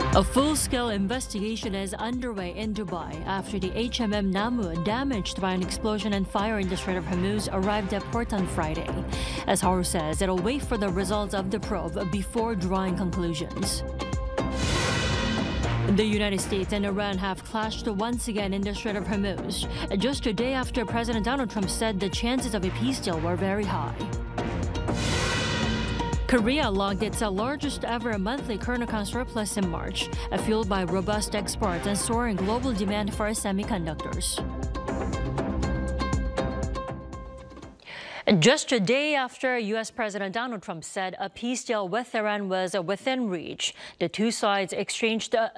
A full-scale investigation is underway in Dubai after the HMM Namu, damaged by an explosion and fire in the Strait of Hormuz, arrived at port on Friday. Azhar says it'll wait for the results of the probe before drawing conclusions. The United States and Iran have clashed once again in the Strait of Hormuz, just a day after President Donald Trump said the chances of a peace deal were very high. Korea logged its largest ever monthly current account surplus in March, fueled by robust exports and soaring global demand for semiconductors. Just a day after U.S. President Donald Trump said a peace deal with Iran was within reach, the two sides exchanged